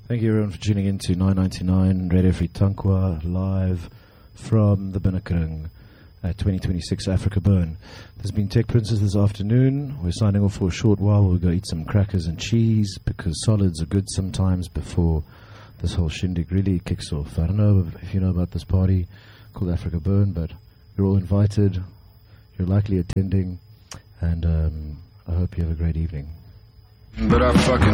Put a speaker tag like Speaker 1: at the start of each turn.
Speaker 1: Thank you everyone for tuning in to 999 Radio Free Tankwa, live from the Binnekring at 2026 Africa Burn. There's been Tech Princess this afternoon. We're signing off for a short while. We'll go eat some crackers and cheese because solids are good sometimes before this whole shindig really kicks off. I don't know if you know about this party called Africa Burn, but you're all invited. You're likely attending, and I hope you have a great evening.
Speaker 2: But I fucking